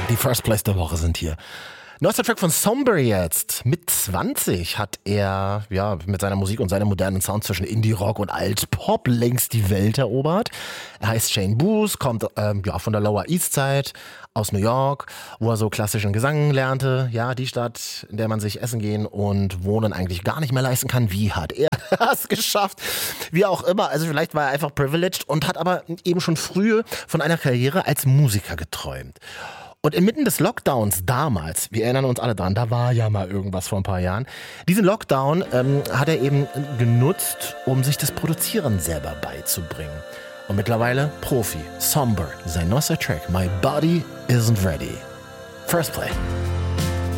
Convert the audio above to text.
Die First Place der Woche sind hier. Neuester Track von Somber jetzt. Mit 20 hat er mit seiner Musik und seinem modernen Sound zwischen Indie-Rock und Alt-Pop längst die Welt erobert. Er heißt Shane Booth, kommt von der Lower East Side aus New York, wo er so klassischen Gesang lernte. Ja, die Stadt, in der man sich essen gehen und wohnen eigentlich gar nicht mehr leisten kann. Wie hat er das geschafft? Wie auch immer. Also vielleicht war er einfach privileged und hat aber eben schon früh von einer Karriere als Musiker geträumt. Und inmitten des Lockdowns damals, wir erinnern uns alle dran, da war ja mal irgendwas vor ein paar Jahren, diesen Lockdown hat er eben genutzt, um sich das Produzieren selber beizubringen. Und mittlerweile Profi, Somber, sein neuester Track, My Body Isn't Ready. First Play.